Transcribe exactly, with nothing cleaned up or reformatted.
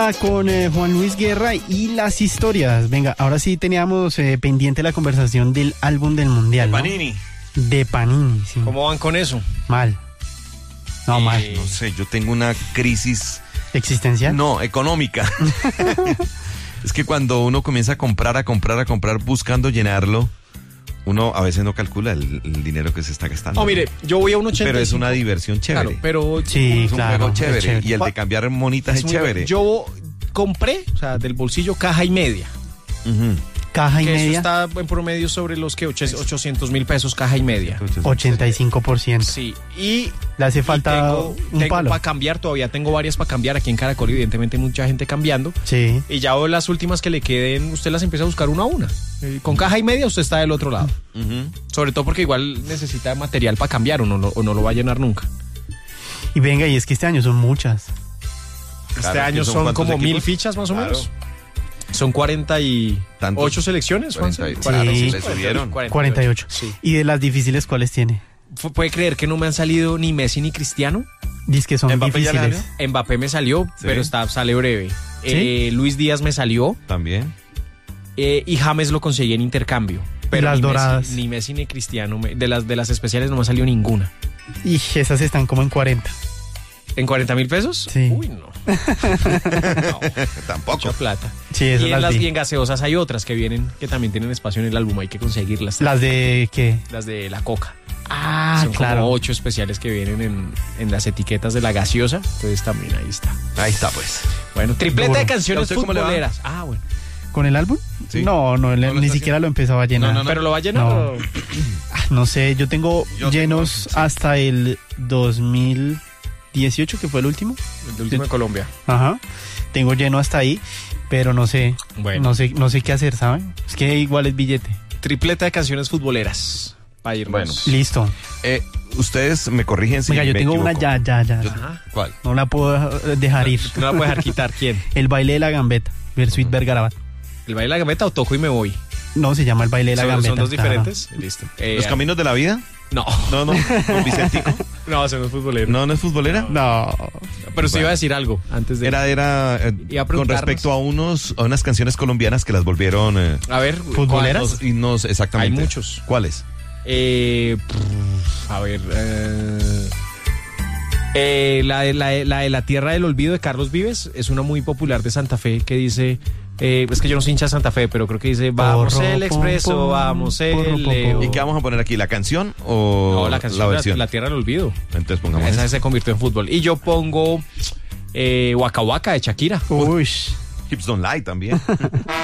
Con eh, Juan Luis Guerra y las historias. Venga, ahora sí teníamos eh, pendiente la conversación del álbum del Mundial, De ¿no? Panini. De Panini, sí. ¿Cómo van con eso? Mal. No, Eh, mal. No sé, yo tengo una crisis, ¿Existencial? no, económica. Es que cuando uno comienza a comprar, a comprar, a comprar, buscando llenarlo, uno a veces no calcula el, el dinero que se está gastando. No, mire, yo voy a un ochenta y cinco. Pero es una diversión chévere. Claro, pero Sí, es un claro. juego es chévere. chévere. Y el de cambiar monitas es, muy chévere. bueno. Yo compré, o sea, del bolsillo caja y media. Ujú. Caja y Que eso media, está en promedio sobre los que ochocientos mil pesos caja y media. ochenta y cinco por ciento. Sí, y Le hace falta y tengo, un tengo palo. para cambiar, todavía tengo varias para cambiar. Aquí en Caracol, evidentemente, hay mucha gente cambiando. Sí. Y ya las últimas que le queden, usted las empieza a buscar una a una. Eh, Con caja y media usted está del otro lado. Ujú. Sobre todo porque igual necesita material para cambiar o no, lo- o no lo va a llenar nunca. Y venga, y es que este año son muchas. Este Claro, año ¿que son son cuántos como mil equipos? fichas más o Claro. menos. Son cuarenta y ¿Tantos? ocho selecciones, Juanse. cuarenta y- cuarenta y Sí. cinco, Le subieron. cuarenta y ocho. Sí. ¿Y de las difíciles cuáles tiene? Fu- ¿Puede creer que no me han salido ni Messi ni Cristiano? Dice que son ¿Mbappé ya le difíciles. salió? Mbappé me salió, Sí. pero está, sale breve. Eh, Luis Díaz me salió También. eh, y James lo conseguí en intercambio. Pero las ni doradas? Messi, ni Messi ni Cristiano. me- de, las, de las especiales no me salió ninguna. Y esas están como en cuarenta. ¿En cuarenta mil pesos? Sí. Uy, no. No, Tampoco. mucha plata. Sí, esas Y en, las las, vi. y en gaseosas hay otras que vienen, que también tienen espacio en el álbum, hay que conseguirlas. ¿Las de qué? Las de la Coca. Ah, Son claro. como ocho especiales que vienen en, en las etiquetas de la gaseosa. Entonces también ahí está. Ahí está, pues. Bueno, tripleta Duro. de ¿Y a canciones usted cómo le va? futboleras. Ah, bueno. ¿Con el álbum? Sí. No, no, le- ¿No lo ni está siquiera haciendo? lo empezaba a llenar. No, no, no. ¿Pero lo va a llenar? No. o- Ah, no sé, yo tengo Yo llenos tengo- hasta el dos mil dieciocho, que fue el último. El de último de Colombia. Ajá. Tengo lleno hasta ahí, pero no sé, Bueno. no sé, no sé qué hacer, ¿saben? Es que igual es billete. Tripleta de canciones futboleras. Para irnos. Bueno. Listo. Eh, ustedes me corrigen si Venga, yo me tengo una equivoco. ya, ya, ya. Yo- Ajá. ¿Cuál? No la puedo dejar ir. No la puede dejar quitar. ¿Quién? El baile de la gambeta, Versuit Vergarabat. ¿El baile de la gambeta o toco y me voy? No, se llama el baile de la ¿Son, gambeta. son dos claro. diferentes? Listo. Eh, ¿Los caminos de la vida? No. No, no. ¿Con Vicentico? No, ese no es futbolero. No, no es futbolera. No. Pero usted Bueno. iba a decir algo antes de... Era, era eh, Iba a con preguntarnos. respecto a unos a unas canciones colombianas que las volvieron eh, A ver. ¿Futboleras? ¿cuántos? y nos exactamente. Hay muchos. ¿Cuáles? Eh, pff, a ver. Eh, eh, la, de, la, de, la de La Tierra del Olvido de Carlos Vives es una muy popular de Santa Fe que dice. Eh, es que yo no soy hincha de Santa Fe, pero creo que dice: Vamos Porro, el expreso, pom, pom, vamos el porro, pom, Leo. pom. ¿Y qué vamos a poner aquí? ¿La canción o No, la canción la, versión? la Tierra del Olvido. Entonces pongamos Esa esa. se convirtió en fútbol. Y yo pongo eh, Waka Waka de Shakira. Uy. Hips Don't Lie también.